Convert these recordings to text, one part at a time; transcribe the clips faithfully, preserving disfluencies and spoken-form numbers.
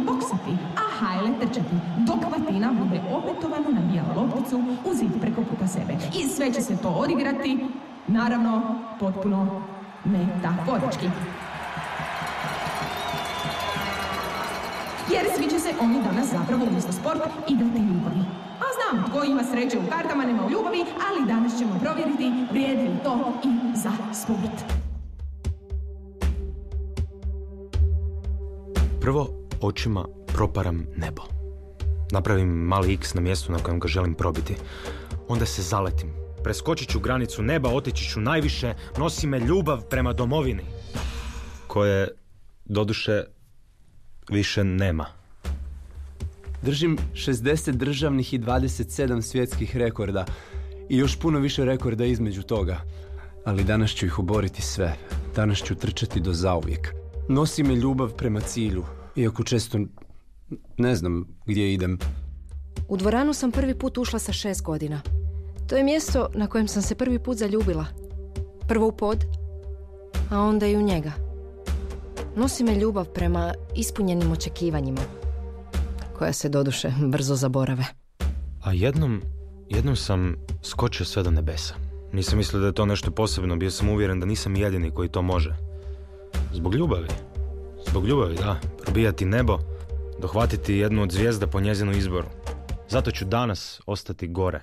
boksati, a Hajle trčati, dok Vatina bude opetovano nabijala lopticu u zid preko puta sebe. I sve će se to odigrati, naravno, potpuno metaforički. Jer svi će se oni danas zapravo umjesto sport igrati ljubavi. A znam, tko ima sreće u kartama, nema u ljubavi, ali danas ćemo provjeriti vrijedi li to i za sport. Prvo očima proparam nebo. Napravim mali X na mjestu na kojem ga želim probiti. Onda se zaletim. Preskočit ću granicu neba, otići ću najviše, nosi me ljubav prema domovini. Koje, doduše, više nema. Držim šezdeset državnih i dvadeset sedam svjetskih rekorda i još puno više rekorda između toga. Ali danas ću ih oboriti sve. Danas ću trčati do zauvijek. Nosi me ljubav prema cilju, iako često ne znam gdje idem. U dvoranu sam prvi put ušla sa šest godina. To je mjesto na kojem sam se prvi put zaljubila. Prvo u pod, a onda i u njega. Nosi me ljubav prema ispunjenim očekivanjima, koja se doduše brzo zaborave. A jednom, jednom sam skočio sve do nebesa. Nisam mislio da je to nešto posebno, bio sam uvjeren da nisam jedini koji to može. Zbog ljubavi. Zbog ljubavi, da. Probijati nebo, dohvatiti jednu od zvijezda po njezinu izboru. Zato ću danas ostati gore.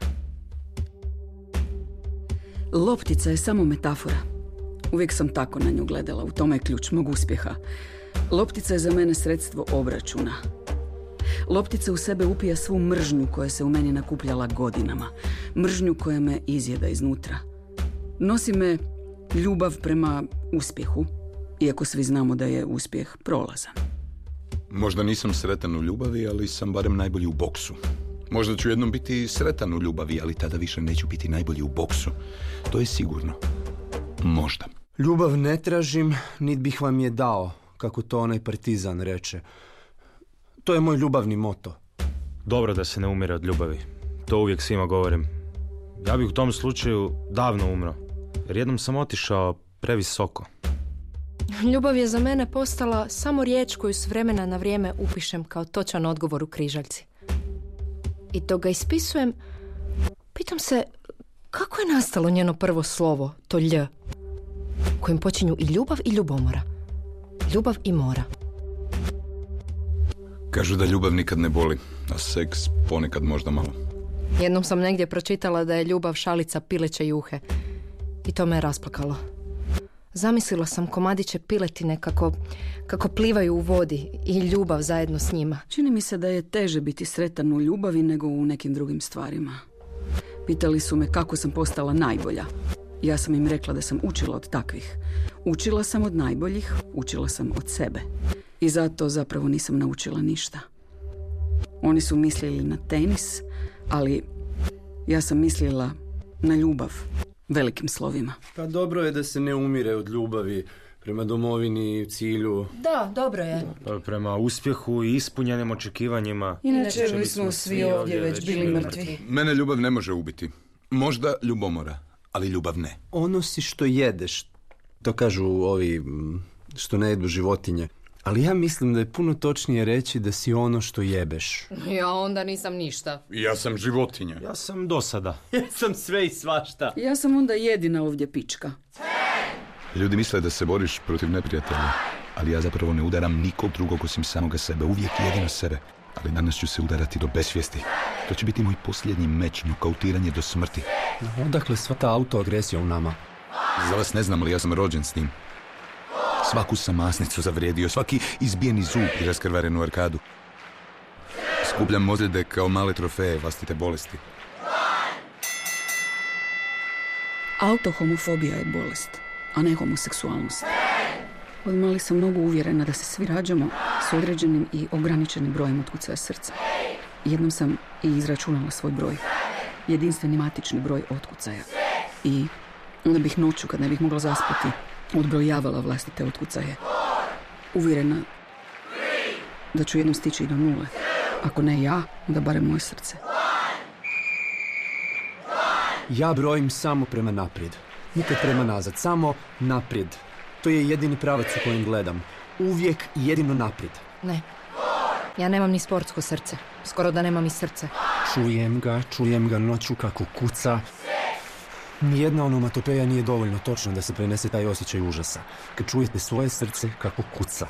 Loptica je samo metafora. Uvijek sam tako na nju gledala, u tome je ključ mog uspjeha. Loptica je za mene sredstvo obračuna. Loptica u sebe upija svu mržnju koja se u meni nakupljala godinama. Mržnju koja me izjeda iznutra. Nosi me ljubav prema uspjehu, iako svi znamo da je uspjeh prolazan. Možda nisam sretan u ljubavi, ali sam barem najbolji u boksu. Možda ću jednom biti sretan u ljubavi, ali tada više neću biti najbolji u boksu. To je sigurno. Možda. Ljubav ne tražim, nit bih vam je dao, kako to onaj partizan reče. To je moj ljubavni moto. Dobro da se ne umire od ljubavi. To uvijek svima govorim. Ja bih u tom slučaju davno umro. Jer jednom sam otišao previsoko. Ljubav je za mene postala samo riječ koju s vremena na vrijeme upišem kao točan odgovor u križaljci. I dok ga ispisujem, pitam se kako je nastalo njeno prvo slovo, to lj, kojim počinju i ljubav i ljubomora. Ljubav i mora. Kažu da ljubav nikad ne boli, a seks ponekad možda malo. Jednom sam negdje pročitala da je ljubav šalica pileće juhe. I to me je rasplakalo. Zamislila sam komadiće piletine kako, kako plivaju u vodi i ljubav zajedno s njima. Čini mi se da je teže biti sretan u ljubavi nego u nekim drugim stvarima. Pitali su me kako sam postala najbolja. Ja sam im rekla da sam učila od takvih. Učila sam od najboljih, učila sam od sebe. I zato zapravo nisam naučila ništa. Oni su mislili na tenis, ali ja sam mislila na ljubav. Velikim slovima. Pa dobro je da se ne umire od ljubavi prema domovini, cilju. Da, dobro je. Prema uspjehu i ispunjenim očekivanjima. Inače bi smo svi ovdje već bili mrtvi. Mene ljubav ne može ubiti. Možda ljubomora, ali ljubav ne. Ono si što jedeš. To kažu ovi što ne jedu životinje. Ali ja mislim da je puno točnije reći da si ono što jebeš. Ja onda nisam ništa. Ja sam životinja. Ja sam dosada. Ja sam sve i svašta. Ja sam onda jedina ovdje pička. Ljudi misle da se boriš protiv neprijatelja, ali ja zapravo ne udaram nikog drugog osim samoga sebe. Uvijek jedino sebe. Ali danas ću se udarati do besvijesti. To će biti moj posljednji meč, nokautiranje do smrti. Odakle sva ta autoagresija u nama? Za vas ne znam, ali ja sam rođen s tim. Svaku sam masnicu zavrijedio, svaki izbijeni zub i raskrvarenu arkadu. Skupljam ozljede kao male trofeje vlastite bolesti. Autohomofobija je bolest, a ne homoseksualnost. Od mali sam mnogo uvjerena da se svi rađamo s određenim i ograničenim brojem otkucaja srca. Jednom sam i izračunala svoj broj. Jedinstveni matični broj otkucaja. I onda bih noću, kad ne bih mogla zaspati, odbrojavala vlastite otkucaje. Uvjerena da ću jednom stići i do nule. Ako ne ja, onda barem moje srce. Ja brojim samo prema naprijed. Nikad prema nazad, samo naprijed. To je jedini pravac u kojem gledam. Uvijek jedino naprijed. Ne. Ja nemam ni sportsko srce. Skoro da nemam i srce. Čujem ga, čujem ga noću kako kuca. Nijedna onomatopeja nije dovoljno točno da se prenese taj osjećaj užasa. Kad čujete svoje srce kako kuca.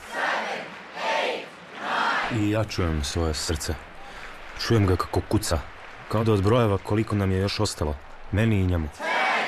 I ja čujem svoje srce. Čujem ga kako kuca. Kao da odbrojava koliko nam je još ostalo. Meni i njemu.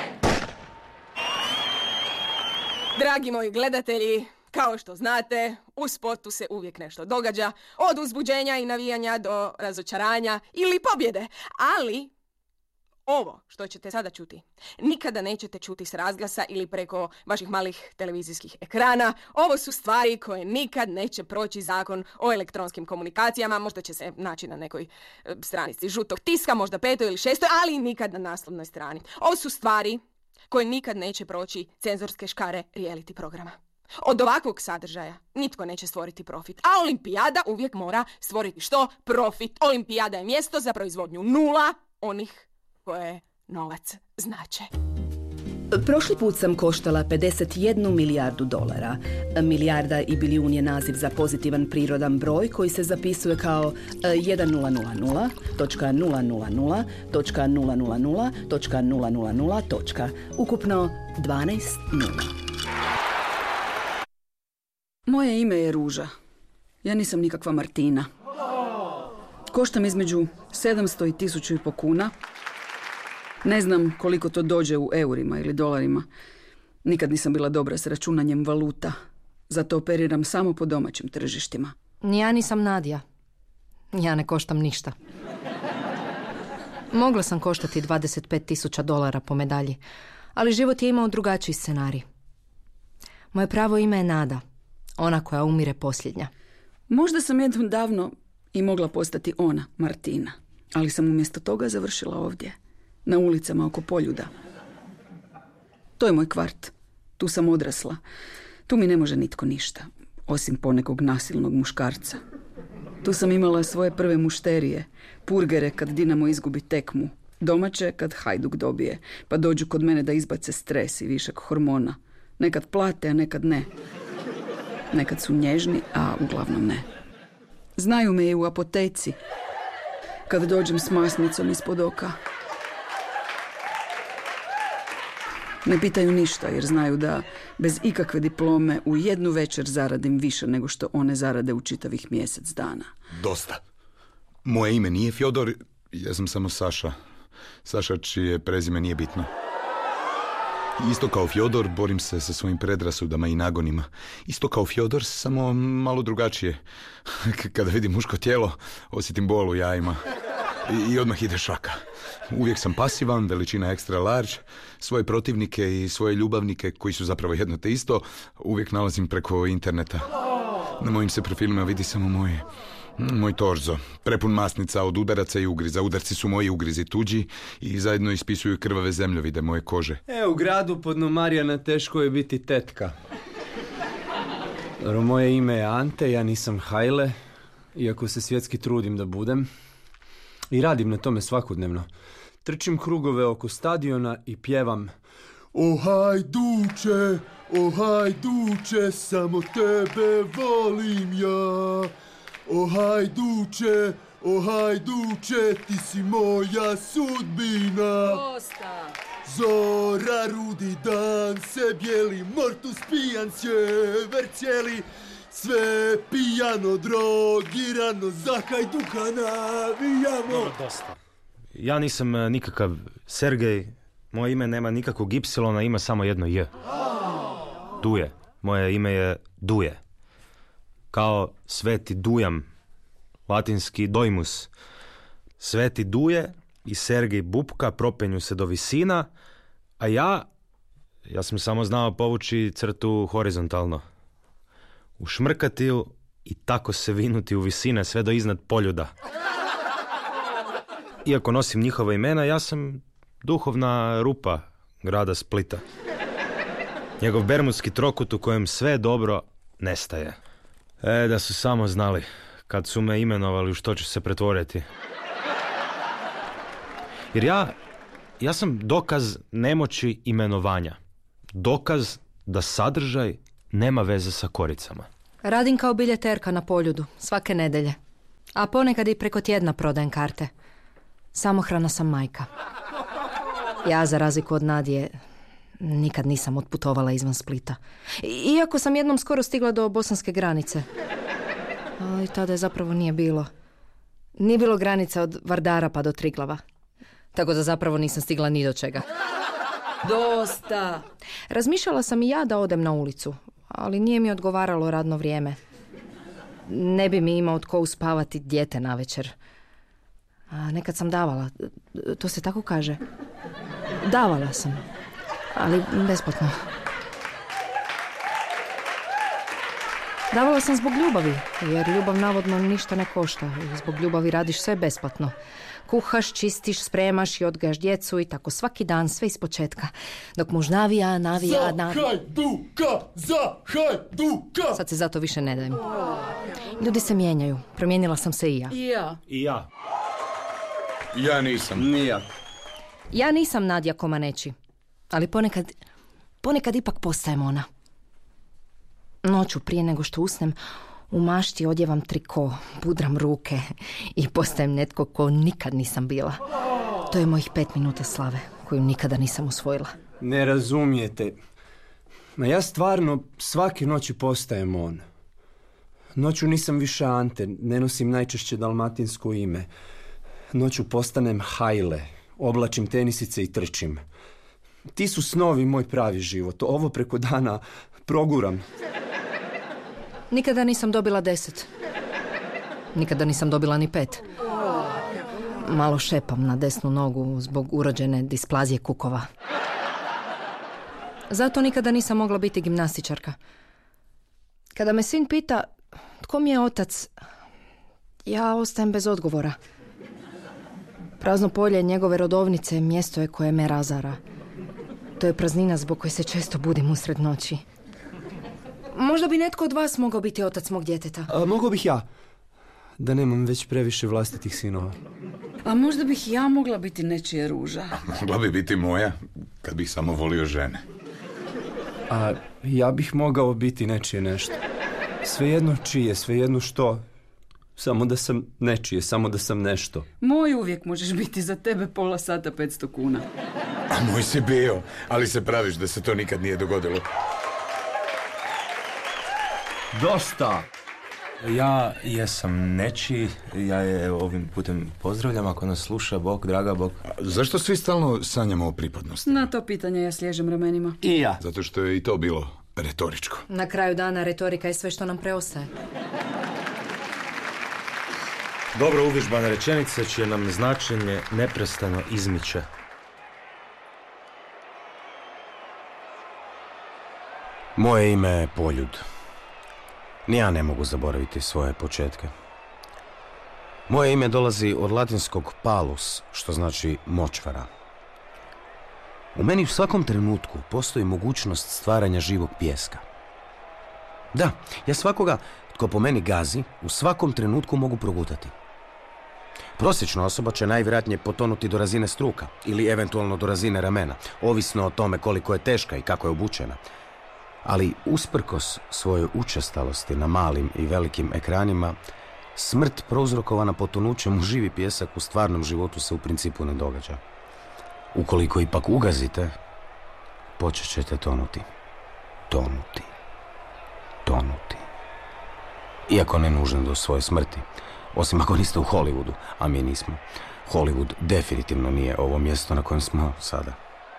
Dragi moji gledatelji, kao što znate, u sportu se uvijek nešto događa. Od uzbuđenja i navijanja do razočaranja ili pobjede. Ali ovo što ćete sada čuti, nikada nećete čuti s razglasa ili preko vaših malih televizijskih ekrana. Ovo su stvari koje nikad neće proći zakon o elektronskim komunikacijama. Možda će se naći na nekoj e, stranici žutog tiska, možda petoj ili šestoj, ali nikad na naslovnoj strani. Ovo su stvari koje nikad neće proći cenzorske škare reality programa. Od ovakvog sadržaja nitko neće stvoriti profit. A olimpijada uvijek mora stvoriti što? Profit. Olimpijada je mjesto za proizvodnju nula onih koje novac znače. Prošli put sam koštala pedeset jednu milijardu dolara. Milijarda i bilijun je naziv za pozitivan prirodan broj koji se zapisuje kao jedan nula nula nula točka nula nula nula točka nula nula nula točka nula nula nula. Ukupno dvanaest nula. Moje ime je Ruža. Ja nisam nikakva Martina. Koštam između sedamsto i tisuću i po kuna. Ne znam koliko to dođe u eurima ili dolarima. Nikad nisam bila dobra s računanjem valuta. Zato operiram samo po domaćim tržištima. Ja nisam Nadija. Ja ne koštam ništa. Mogla sam koštati dvadeset pet tisuća dolara po medalji, ali život je imao drugačiji scenarij. Moje pravo ime je Nada, ona koja umire posljednja. Možda sam jednom davno i mogla postati ona, Martina, ali sam umjesto toga završila ovdje, na ulicama oko Poljuda. To je moj kvart. Tu sam odrasla. Tu mi ne može nitko ništa, osim ponekog nasilnog muškarca. Tu sam imala svoje prve mušterije, purgere kad Dinamo izgubi tekmu, domaće kad Hajduk dobije, pa dođu kod mene da izbace stres i višak hormona. Nekad plate, a nekad ne. Nekad su nježni, a uglavnom ne. Znaju me i u apoteci, kad dođem s masnicom ispod oka. Ne pitaju ništa jer znaju da bez ikakve diplome u jednu večer zaradim više nego što one zarade u čitavih mjesec dana. Dosta. Moje ime nije Fjodor, ja sam samo Saša. Saša čije prezime nije bitno. Isto kao Fjodor, borim se sa svojim predrasudama i nagonima. Isto kao Fjodor, samo malo drugačije. Kada vidim muško tijelo, osjetim bol u jajima. I, i odmah ide šaka. Uvijek sam pasivan, veličina extra large. Svoje protivnike i svoje ljubavnike, koji su zapravo jedno te isto, uvijek nalazim preko interneta. Na mojim se profilima vidi samo moj, moj torzo. Prepun masnica od udaraca i ugriza. Udarci su moji, ugrizi tuđi i zajedno ispisuju krvave zemljovide moje kože. E, u gradu pod Marijana teško je biti tetka. Dobro, moje ime je Ante, ja nisam Hajle, iako se svjetski trudim da budem. I radim na tome svakodnevno. Trčim krugove oko stadiona i pjevam: O Hajduče, o Hajduče, samo tebe volim ja. O Hajduče, o Hajduče, ti si moja sudbina. Dosta! Zora, rudi dan, se bijeli, mortus pijan, sjever cijeli. Sve pijano, drogirano, za Hajduka navijamo. Dosta. Ja nisam uh, nikakav Sergej, moje ime nema nikakvog Y, ima samo jedno J. Duje. Moje ime je Duje. Kao Sveti Dujam, latinski Dojmus. Sveti Duje i Sergej Bupka propenju se do visina, a ja, ja sam samo znao povući crtu horizontalno. Ušmrkati ju i tako se vinuti u visine sve do iznad Poljuda. Iako nosim njihova imena, ja sam duhovna rupa grada Splita. Njegov bermudski trokut u kojem sve dobro nestaje. E, da su samo znali kad su me imenovali u što ću se pretvoriti. Jer ja, ja sam dokaz nemoći imenovanja. Dokaz da sadržaj nema veze sa koricama. Radim kao biljeterka na Poljudu, svake nedelje. A ponekad i preko tjedna prodajem karte. Samohrana sam majka. Ja, za razliku od Nadije, nikad nisam otputovala izvan Splita. Iako sam jednom skoro stigla do bosanske granice. Ali tada je zapravo nije bilo. Nije bilo granica od Vardara pa do Triglava. Tako da zapravo nisam stigla ni do čega. Dosta! Razmišljala sam i ja da odem na ulicu, ali nije mi odgovaralo radno vrijeme. Ne bi mi imao tko uspavati dijete navečer. A nekad sam davala, to se tako kaže. Davala sam, ali besplatno. Davala sam zbog ljubavi, jer ljubav navodno ništa ne košta. I zbog ljubavi radiš sve besplatno. Kuhaš, čistiš, spremaš i odgajaš djecu i tako svaki dan, sve ispočetka. Dok muž navija, navija, navija. Za Hajduka! Za Hajduka! Sad se zato više ne dajem. Ljudi se mijenjaju. Promijenila sam se i ja. I ja. I ja. Ja nisam. Ni ja. Ja nisam Nadja Komaneći, ali ponekad, ponekad ipak postajem ona. Noću prije nego što usnem, u mašti odjevam triko, pudram ruke i postajem netko ko nikad nisam bila. To je mojih pet minuta slave, koju nikada nisam usvojila. Ne razumijete. Ma ja stvarno svake noći postajem on. Noću nisam više Ante, ne nosim najčešće dalmatinsko ime. Noću postanem Hajle, oblačim tenisice i trčim. Ti su snovi moj pravi život. Ovo preko dana proguram. Nikada nisam dobila deset. Nikada nisam dobila ni pet. Malo šepam na desnu nogu zbog urođene displazije kukova. Zato nikada nisam mogla biti gimnastičarka. Kada me sin pita tko mi je otac, ja ostajem bez odgovora. Prazno polje njegove rodovnice mjesto je koje me razara. To je praznina zbog koje se često budim usred noći. Možda bi netko od vas mogao biti otac mog djeteta. A, mogao bih ja, da nemam već previše vlastitih sinova. A možda bih ja mogla biti nečija ruža. Mogla bi biti moja, kad bih samo volio žene. A ja bih mogao biti nečije nešto. Svejedno čije, svejedno što. Samo da sam nečije, samo da sam nešto. Moj uvijek možeš biti za tebe pola sata petsto kuna. A moj si bio, ali se praviš da se to nikad nije dogodilo. Dosta! Ja jesam nečiji, ja je ovim putem pozdravljam ako nas sluša, Bog, draga Bog. A zašto svi stalno sanjamo o pripadnosti? Na to pitanje ja sliježem ramenima. I ja. Zato što je i to bilo retoričko. Na kraju dana retorika je sve što nam preostaje. Dobro uvježbane rečenice čije nam značenje neprestano izmiče. Moje ime je Poljud. Ni ja ne mogu zaboraviti svoje početke. Moje ime dolazi od latinskog palus, što znači močvara. U meni u svakom trenutku postoji mogućnost stvaranja živog pijeska. Da, ja svakoga tko po meni gazi, u svakom trenutku mogu progutati. Prosječna osoba će najvjerojatnije potonuti do razine struka ili eventualno do razine ramena, ovisno o tome koliko je teška i kako je obučena. Ali usprkos svojoj učestalosti na malim i velikim ekranima, smrt prouzrokovana potonućem u živi pijesak u stvarnom životu se u principu ne događa. Ukoliko ipak ugazite, počet ćete tonuti. Tonuti. Tonuti. Iako ne nužno do svoje smrti. Osim ako niste u Hollywoodu, a mi nismo. Hollywood definitivno nije ovo mjesto na kojem smo sada.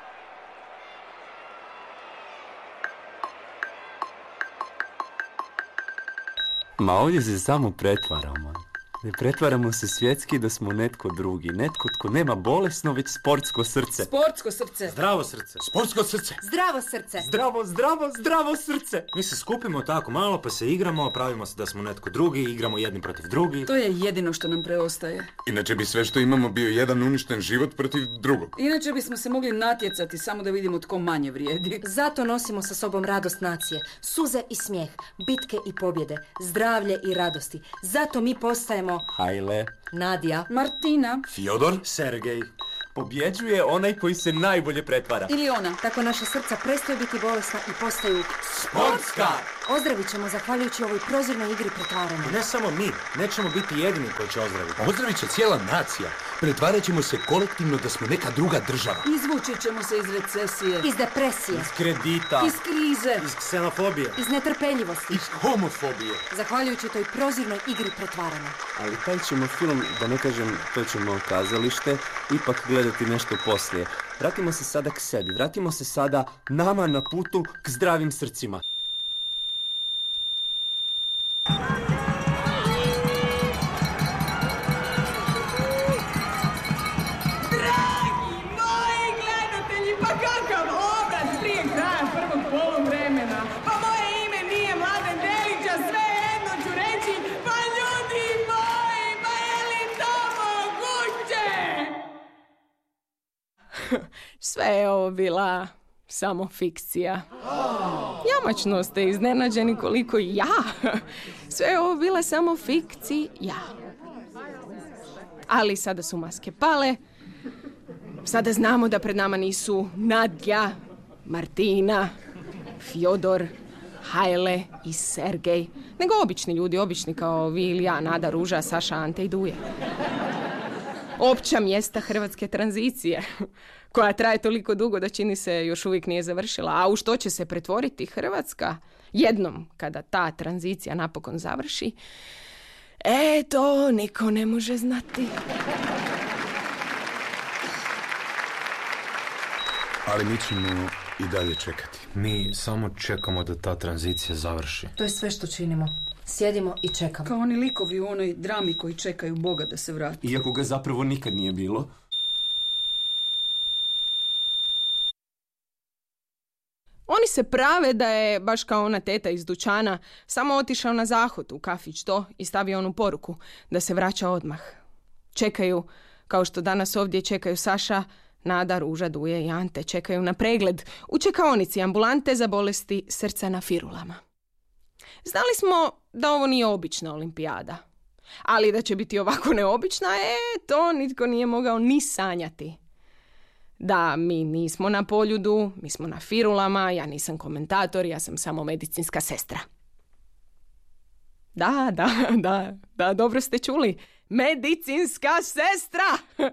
Ma ovdje se samo pretvaramo. Ne pretvaramo se svjetski da smo netko drugi. Netko tko nema bolesno, već sportsko srce. Sportsko srce. Zdravo srce. Sportsko srce. Zdravo srce. Zdravo, zdravo, zdravo srce. Mi se skupimo tako malo pa se igramo, pravimo se da smo netko drugi, igramo jedni protiv drugih. To je jedino što nam preostaje. Inače bi sve što imamo bio jedan uništen život protiv drugog. Inače bismo se mogli natjecati samo da vidimo tko manje vrijedi. Zato nosimo sa sobom radost nacije, suze i smijeh, bitke i pobjede, zdravlje i radosti. Zato mi postajemo Hajle. Nadija, Martina. Fjodor. Sergej. Pobjeđuje onaj koji se najbolje pretvara. Ili ona. Tako naša srca prestaju biti bolesna i postaju Sportska! Ozdravit ćemo zahvaljujući ovoj prozirnoj igri pretvaranja. Ne samo mi, nećemo biti jedini koji će ozdraviti. Ozdravit će cijela nacija. Pretvarat ćemo se kolektivno da smo neka druga država. Izvući ćemo se iz recesije. Iz depresije. Iz kredita. Iz krize. Iz ksenofobije. Iz netrpeljivosti. Iz homofobije. Zahvaljujući toj prozirnoj igri pretvaranja. Ali taj ćemo film, da ne kažem to ćemo kazalište, ipak gledati nešto poslije. Vratimo se sada k sebi. Vratimo se sada nama na putu k zdravim srcima. Sve je ovo bila samo fikcija. Jamačno ste iznenađeni koliko i ja. Sve je ovo bila samo fikcija. Ali sada su maske pale. Sada znamo da pred nama nisu Nadja, Martina, Fjodor, Hajle i Sergej, nego obični ljudi, obični kao vi ili ja, Nada, Ruža, Saša, Ante i Duje. Opća mjesta hrvatske tranzicije, koja traje toliko dugo da čini se još uvijek nije završila. A u što će se pretvoriti Hrvatska jednom kada ta tranzicija napokon završi, e, to niko ne može znati. Ali mi ćemo i dalje čekati. Mi samo čekamo da ta tranzicija završi. To je sve što činimo. Sjedimo i čekamo. Kao oni likovi u onoj drami koji čekaju Boga da se vrati. Iako ga zapravo nikad nije bilo. Oni se prave da je, baš kao ona teta iz dućana, samo otišao na zahod u kafić to i stavio onu poruku da se vraća odmah. Čekaju, kao što danas ovdje čekaju Saša, Nada, Ruža, Duje i Ante. Čekaju na pregled u čekaonici ambulante za bolesti srca na firulama. Znali smo da ovo nije obična olimpijada. Ali da će biti ovako neobična, e, to nitko nije mogao ni sanjati. Da, mi nismo na Poljudu, mi smo na firulama, ja nisam komentator, ja sam samo medicinska sestra. Da, da, da, da, dobro ste čuli. Medicinska sestra!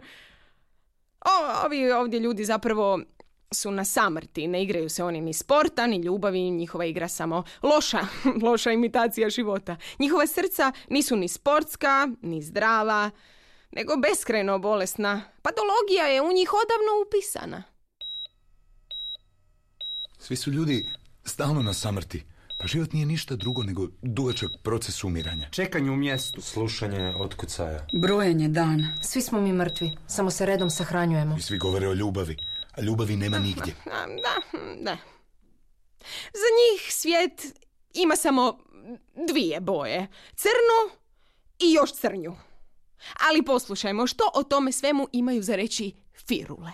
O, ovi ovdje ljudi zapravo su na samrti, ne igraju se oni ni sporta, ni ljubavi, njihova igra samo loša, loša imitacija života. Njihova srca nisu ni sportska, ni zdrava, nego beskrajno bolesna. Patologija je u njih odavno upisana. Svi su ljudi stalno na samrti. Pa život nije ništa drugo nego dugačak proces umiranja. Čekanje u mjestu. Slušanje otkucaja. Brojanje dana. Svi smo mi mrtvi, samo se redom sahranjujemo. I svi govore o ljubavi, a ljubavi nema nigdje. Da, da. Za njih svijet ima samo dvije boje. Crnu i još crnju. Ali poslušajmo što o tome svemu imaju za reći firule.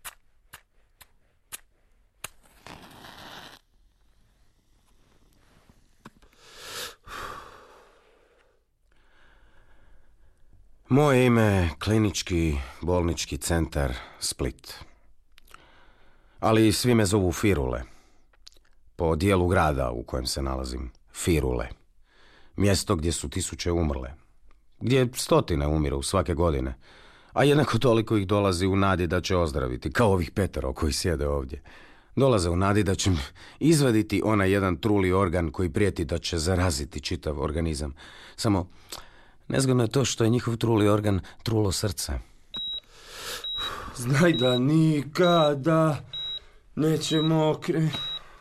Moje ime je Klinički bolnički centar Split. Ali svi me zovu Firule. Po dijelu grada u kojem se nalazim. Firule. Mjesto gdje su tisuće umrle. Gdje stotine umiru svake godine. A jednako toliko ih dolazi u nadi da će ozdraviti. Kao ovih petero koji sjede ovdje. Dolaze u nadi da će izvaditi onaj jedan truli organ koji prijeti da će zaraziti čitav organizam. Samo nezgodno je to što je njihov truli organ trulo srce. Znaj da nikada nećemo okre...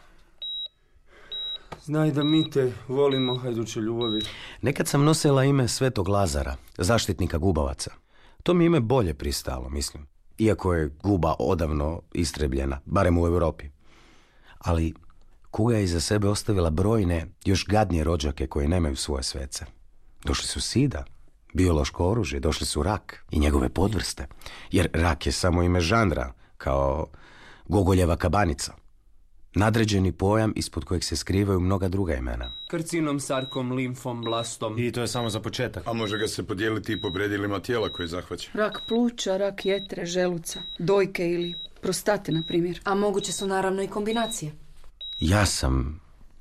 Znaj da mi te volimo, hajduće ljubavi. Nekad sam nosila ime Svetog Lazara, zaštitnika gubavaca. To mi ime bolje pristalo, mislim. Iako je guba odavno istrebljena, barem u Europi. Ali kuga je iza sebe ostavila brojne, još gadnije rođake koji nemaju svoje svece. Došli su sida, biološko oružje, došli su rak i njegove podvrste. Jer rak je samo ime žanra, kao Gogoljeva kabanica. Nadređeni pojam ispod kojeg se skrivaju mnoga druga imena. Karcinom, sarkom, limfom, blastom. I to je samo za početak. A može ga se podijeliti i po predjelima tijela koje zahvaća. Rak pluća, rak jetre, želuca, dojke ili prostate, na primjer. A moguće su naravno i kombinacije. Ja sam...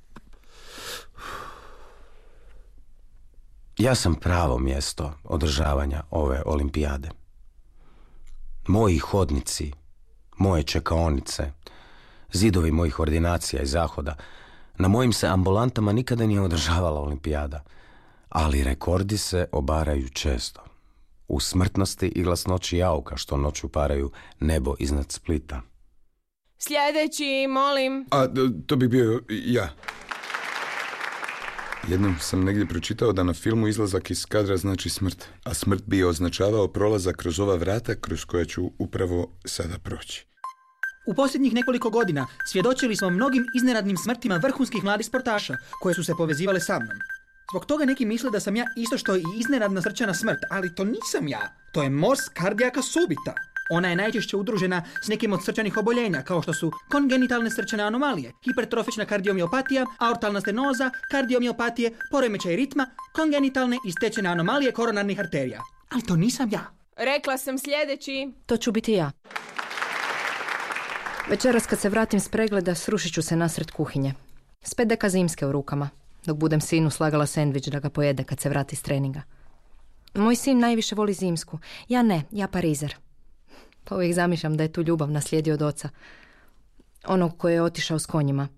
Ja sam pravo mjesto održavanja ove olimpijade. Moji hodnici, moje čekaonice, zidovi mojih ordinacija i zahoda, na mojim se ambulantama nikada nije održavala olimpijada, ali rekordi se obaraju često. U smrtnosti i glasnoći jauka što noću paraju nebo iznad Splita. Sljedeći, molim. A, to bi bio ja. Jednom sam negdje pročitao da na filmu izlazak iz kadra znači smrt, a smrt bi označavao prolazak kroz ova vrata kroz koja ću upravo sada proći. U posljednjih nekoliko godina svjedočili smo mnogim iznenadnim smrtima vrhunskih mladih sportaša koje su se povezivale sa mnom. Zbog toga neki misle da sam ja isto što i iznenadna srčana smrt, ali to nisam ja. To je mors cardiaca subita. Ona je najčešće udružena s nekim od srčanih oboljenja, kao što su kongenitalne srčane anomalije, hipertrofična kardiomiopatija, aortalna stenoza, kardiomiopatije, poremećaj ritma, kongenitalne i stečene anomalije koronarnih arterija. Ali to nisam ja. Rekla sam sljedeći. To ću biti ja. Večeras kad se vratim s pregleda, srušit ću se nasred kuhinje. S pet deka zimske u rukama, dok budem sinu slagala sendvič da ga pojede kad se vrati s treninga. Moj sin najviše voli zimsku. Ja ne, ja parizer. Pa uvijek zamišljam da je tu ljubav naslijedio od oca. Onog koji je otišao s konjima.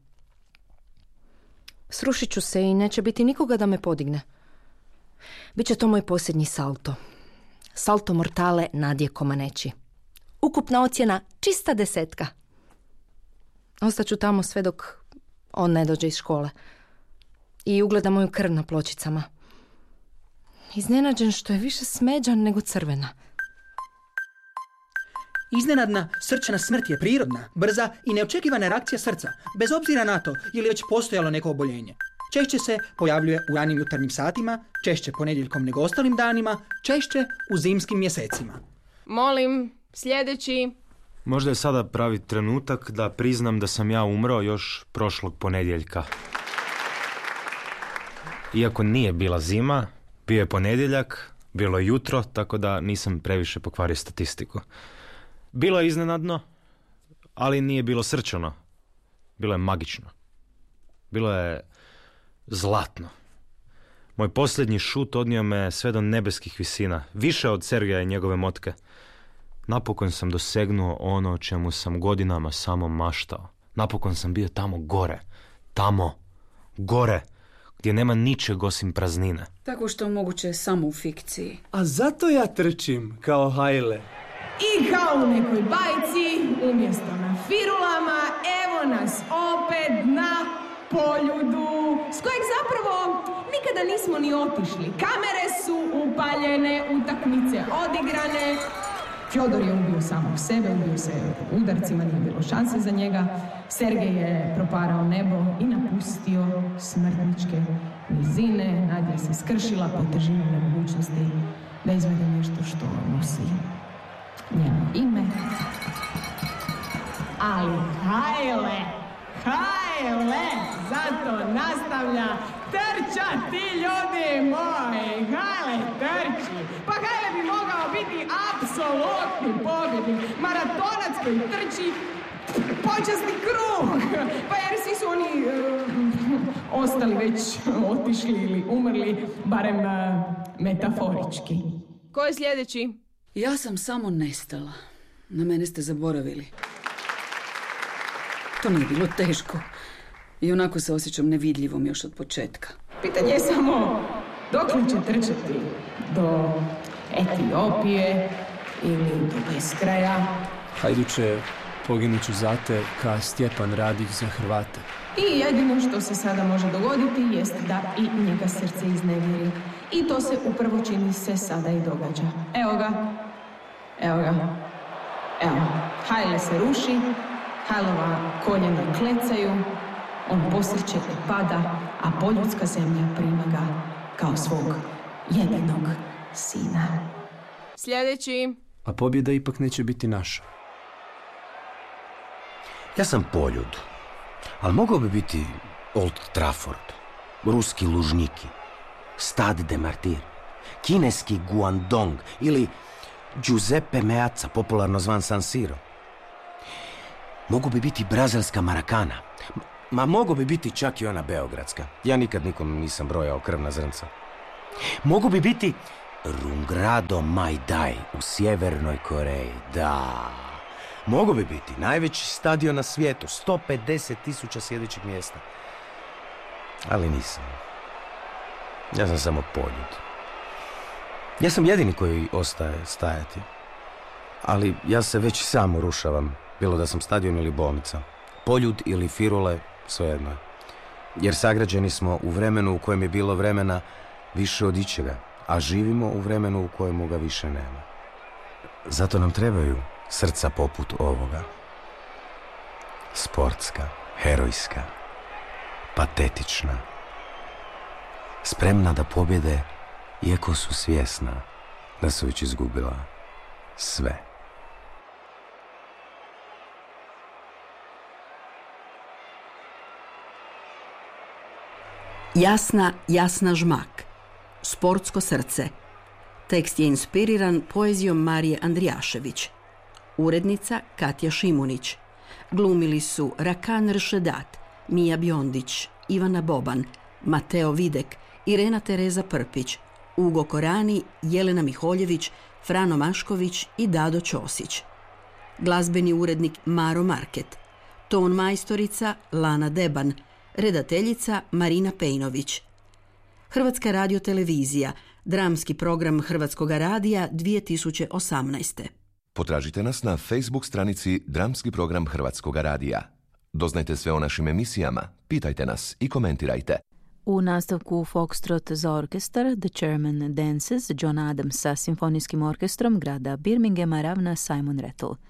Srušit ću se i neće biti nikoga da me podigne. Biće to moj posljednji salto. Salto mortale Nadje Komaneći. Ukupna ocjena čista desetka. Ostaću tamo sve dok on ne dođe iz škole. I ugleda moju krv na pločicama. Iznenađen što je više smeđan nego crvena. Iznenadna srčana smrt je prirodna, brza i neočekivana reakcija srca, bez obzira na to je li već postojalo neko oboljenje. Češće se pojavljuje u ranim jutarnjim satima, češće ponedjeljkom nego ostalim danima, češće u zimskim mjesecima. Molim, sljedeći. Možda je sada pravi trenutak da priznam da sam ja umro još prošlog ponedjeljka. Iako nije bila zima, bio je ponedjeljak, bilo je jutro, tako da nisam previše pokvario statistiku. Bilo je iznenadno, ali nije bilo srčano. Bilo je magično. Bilo je zlatno. Moj posljednji šut odnio me sve do nebeskih visina, više od Sergeja i njegove motke. Napokon sam dosegnuo ono o čemu sam godinama samo maštao. Napokon sam bio tamo gore. Tamo. Gore. Gdje nema ničeg osim praznine. Tako što moguće samo u fikciji. A zato ja trčim kao Hajle. I kao u nekoj bajci, umjesto na firulama, evo nas opet na Poljudu, s kojeg zapravo nikada nismo ni otišli. Kamere su upaljene, utakmice odigrane. Fjodor je ubio samog sebe, ubio se udarcima, nije bilo šanse za njega. Sergej je proparao nebo i napustio smrtničke nizine. Nadja se skršila pod težinom nemogućnosti da izvede nešto što nosi njeno ime. Ali Hajle, Hajle, zato nastavlja trčati, ljudi moji. Hajle trči. Pa Hajle bi mogao biti apsolutni pobjednik. Maratonac koji trči počasni krug. Pa jer svi su oni uh, ostali već otišli ili umrli, barem uh, metaforički. Ko je sljedeći? Ja sam samo nestala. Na mene ste zaboravili. To nije bilo teško. I onako se osjećam nevidljivom još od početka. Pitanje je samo dok li će trčati? Do Etiopije ili do beskraja? Hajduće, poginut ću za te ka Stjepan Radić za Hrvate. I jedino što se sada može dogoditi jest da i njega srce iznevjeri. I to se upravo čini se sada i događa. Evo ga. Evo ga. Evo. Hajle se ruši. Hajlova koljena klecaju. On posrće i pada, a poljudska zemlja prima ga kao svog jedinog sina. Sljedeći. A pobjeda ipak neće biti naša. Ja sam Poljud. Ali mogao bi biti Old Trafford, ruski Lužniki, Stade de Martir, kineski Guangdong ili Giuseppe Meazza, popularno zvan San Siro. Mogu bi biti brazilska Marakana. Ma mogu bi biti čak i ona beogradska. Ja nikad nikom nisam brojao krvna zrnca. Mogu bi biti Rungrado Mai Dai u Sjevernoj Koreji. Da. Mogu bi biti najveći stadion na svijetu, sto pedeset tisuća sjedećih mjesta. Ali nisam. Ja sam samo Poljud. Ja sam jedini koji ostaje stajati. Ali ja se već sam urušavam, bilo da sam stadion ili bolnica. Poljud ili Firule, svejedno je. Jer sagrađeni smo u vremenu u kojem je bilo vremena više od ičega, a živimo u vremenu u kojemu ga više nema. Zato nam trebaju srca poput ovoga. Sportska, herojska, patetična. Spremna da pobjede, iako su svjesna da su već izgubila sve. Jasna, jasna žmak. Sportsko srce. Tekst je inspiriran poezijom Marije Andrijašević. Urednica Katja Šimunić. Glumili su Rakan Ršedat, Mija Bjondić, Ivana Boban, Mateo Videk, Irena Tereza Prpić, Ugo Korani, Jelena Miholjević, Frano Mašković i Dado Ćosić. Glazbeni urednik Maro Market. Ton majstorica Lana Deban. Redateljica Marina Pejnović. Hrvatska radiotelevizija, dramski program Hrvatskog radija dvije tisuće osamnaeste. Potražite nas na Facebook stranici Dramski program Hrvatskog radija. Doznajte sve o našim emisijama, pitajte nas i komentirajte. U nastavku Foxtrot za orkestar The Chairman Dances John Adams sa simfonijskim orkestrom grada Birminghama ravna Simon Rattle.